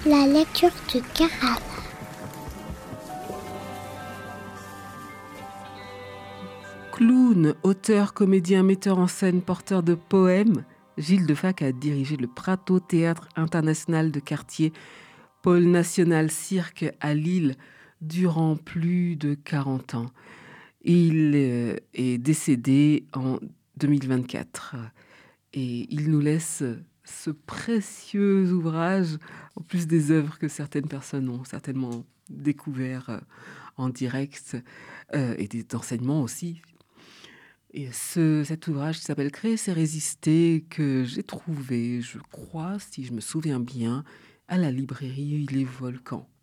La lecture de Caral. Clown, auteur, comédien, metteur en scène, porteur de poèmes, Gilles Defac a dirigé le Prato Théâtre International de Quartier, pôle national cirque à Lille, durant plus de 40 ans. Il est décédé en 2024 et il nous laisse ce précieux ouvrage, en plus des œuvres que certaines personnes ont certainement découvert en direct et des enseignements aussi. Et cet ouvrage qui s'appelle Créer, c'est résister, que j'ai trouvé, je crois, si je me souviens bien, à la librairie Les Volcans.